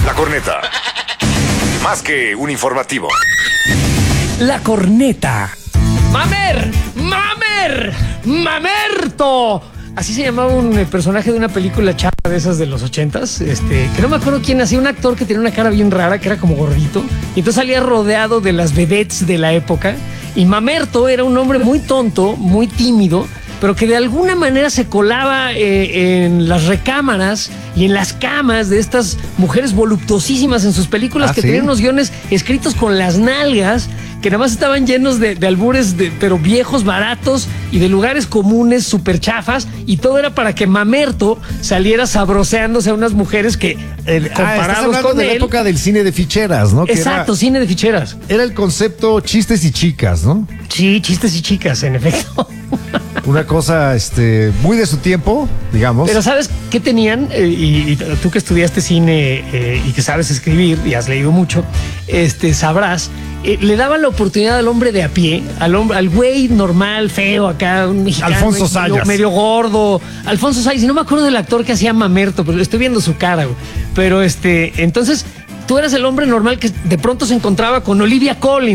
La Corneta. Más que un informativo. La Corneta. ¡Mamerto! Así se llamaba un personaje de una película chava de esas de los 80s, que no me acuerdo quién hacía, un actor que tenía una cara bien rara, que era como gordito, y entonces salía rodeado de las vedettes de la época, y Mamerto era un hombre muy tonto, muy tímido, pero que de alguna manera se colaba en las recámaras y en las camas de estas mujeres voluptuosísimas en sus películas, que tenían unos guiones escritos con las nalgas, que nada más estaban llenos de albures, pero viejos, baratos y de lugares comunes, súper chafas, y todo era para que Mamerto saliera sabroseándose a unas mujeres que, comparados con de él... la época del cine de ficheras, ¿no? Exacto, cine de ficheras. Era el concepto chistes y chicas, ¿no? Sí, chistes y chicas, en efecto. Una cosa muy de su tiempo, digamos. Pero ¿sabes qué tenían? Y tú que estudiaste cine y que sabes escribir y has leído mucho, sabrás, le daban la oportunidad al hombre de a pie, al güey normal, feo acá, un mexicano. Alfonso Sayas. Medio gordo. Alfonso Sayas, y no me acuerdo del actor que hacía Mamerto, pero estoy viendo su cara, güey. Pero entonces, tú eras el hombre normal que de pronto se encontraba con Olivia Collins.